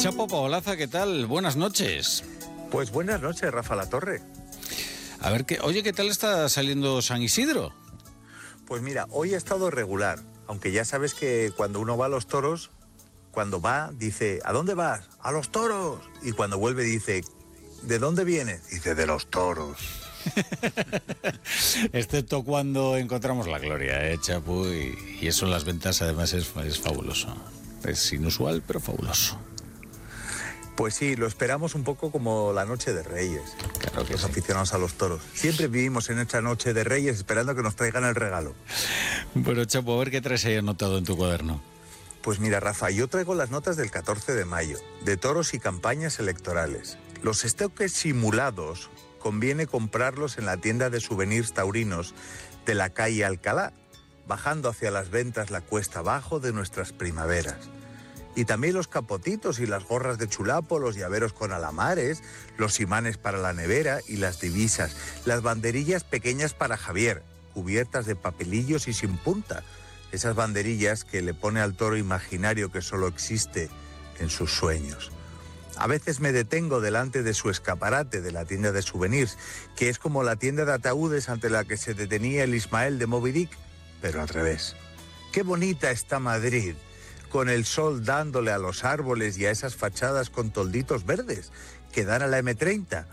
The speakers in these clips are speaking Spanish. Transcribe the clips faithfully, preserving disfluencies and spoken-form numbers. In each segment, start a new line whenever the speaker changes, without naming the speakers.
Chapo Paolaza, ¿qué tal? Buenas noches.
Pues buenas noches, Rafa Latorre.
A ver, qué, oye, ¿qué tal está saliendo San Isidro?
Pues mira, hoy ha estado regular, aunque ya sabes que cuando uno va a los toros, cuando va, dice, ¿a dónde vas? ¡A los toros! Y cuando vuelve dice, ¿de dónde vienes? Dice, de los toros.
Excepto cuando encontramos la gloria, ¿eh, Chapu? Y, y eso en las ventas además es, es fabuloso. Es inusual, pero fabuloso.
Pues sí, lo esperamos un poco como la Noche de Reyes.
Claro que
los
sí.
aficionados a los toros. Siempre vivimos en esta Noche de Reyes esperando que nos traigan el regalo.
Bueno, Chapo, a ver qué traes ahí anotado en tu cuaderno.
Pues mira, Rafa, yo traigo las notas del catorce de mayo, de toros y campañas electorales. Los estoques simulados conviene comprarlos en la tienda de souvenirs taurinos de la calle Alcalá, bajando hacia las ventas la cuesta abajo de nuestras primaveras. Y también los capotitos y las gorras de chulapo, los llaveros con alamares, los imanes para la nevera y las divisas, las banderillas pequeñas para Javier, cubiertas de papelillos y sin punta. Esas banderillas que le pone al toro imaginario que solo existe en sus sueños. A veces me detengo delante de su escaparate de la tienda de souvenirs, que es como la tienda de ataúdes ante la que se detenía el Ismael de Moby Dick, pero al revés. ¡Qué bonita está Madrid! Con el sol dándole a los árboles y a esas fachadas con tolditos verdes que dan a la eme treinta.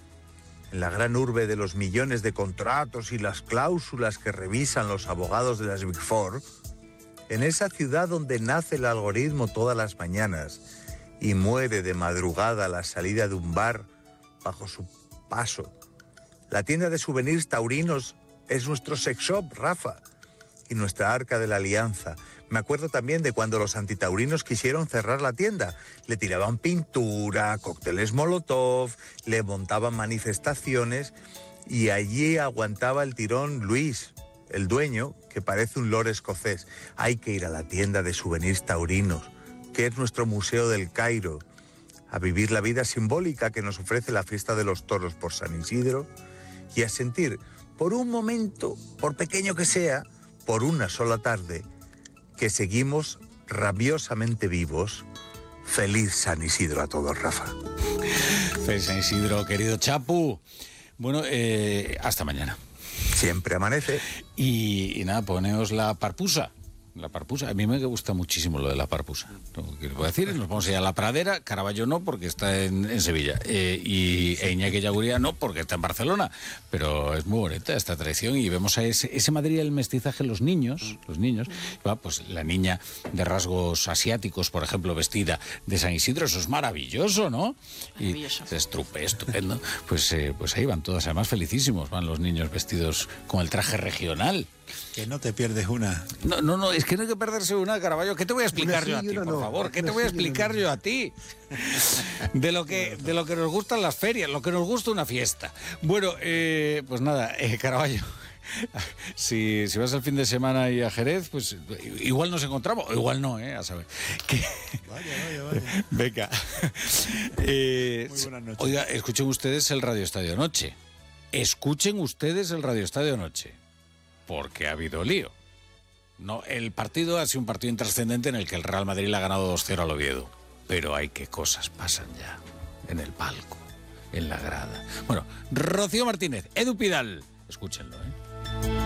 En la gran urbe de los millones de contratos y las cláusulas que revisan los abogados de las Big Four, en esa ciudad donde nace el algoritmo todas las mañanas y muere de madrugada a la salida de un bar bajo su paso. La tienda de souvenirs taurinos es nuestro sex shop, Rafa, y nuestra arca de la alianza. Me acuerdo también de cuando los antitaurinos quisieron cerrar la tienda. Le tiraban pintura, cócteles molotov, le montaban manifestaciones y allí aguantaba el tirón Luis, el dueño, que parece un lord escocés. Hay que ir a la tienda de souvenirs taurinos, que es nuestro Museo del Cairo, a vivir la vida simbólica que nos ofrece la fiesta de los toros por San Isidro y a sentir, por un momento, por pequeño que sea, por una sola tarde, que seguimos rabiosamente vivos. Feliz San Isidro a todos, Rafa.
Feliz San Isidro, querido Chapu. Bueno, eh, hasta mañana.
Siempre amanece.
Y, y nada, poneos la parpusa. La parpusa, a mí me gusta muchísimo lo de la parpusa. Lo que les voy a decir, nos vamos a ir a la Pradera, Caravaggio no, porque está en, en Sevilla, eh, y e Iñaki Ellaguría no, porque está en Barcelona, pero es muy bonita esta tradición y vemos a ese, ese Madrid del mestizaje, los niños, los niños, va, pues la niña de rasgos asiáticos, por ejemplo, vestida de San Isidro, eso es maravilloso, ¿no?
Maravilloso.
Y es estrupe, estupendo. Pues, eh, pues ahí van todas, además felicísimos, van los niños vestidos con el traje regional.
Que no te pierdes una.
No, no, no, es que no hay que perderse una, Caravaggio. ¿Qué te voy a explicar yo a ti, por
no.
favor? ¿Qué te
Una
voy a
sí,
explicar
una no.
yo a ti? De lo que de lo que nos gustan las ferias, lo que nos gusta una fiesta. Bueno, eh, pues nada, eh, Caravaggio. Si, si vas el fin de semana y a Jerez, pues igual nos encontramos, o igual no, ¿eh? A saber. Que...
Vaya, vaya, vaya.
Venga. Eh,
Muy buenas noches.
Oiga, escuchen ustedes el Radio Estadio Noche. Escuchen ustedes el Radio Estadio Noche. Porque ha habido lío. No, el partido ha sido un partido intrascendente en el que el Real Madrid le ha ganado dos cero al Oviedo. Pero hay que cosas pasan ya. En el palco, en la grada. Bueno, Rocío Martínez, Edu Pidal. Escúchenlo, ¿eh?